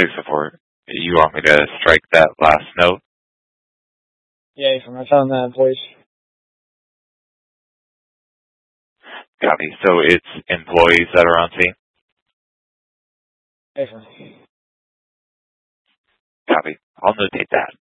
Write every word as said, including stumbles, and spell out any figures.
six oh four. You want me to strike that last note? Yeah, from I found that voice. Copy. So it's employees that are on scene? Hey, from. Copy. I'll notate that.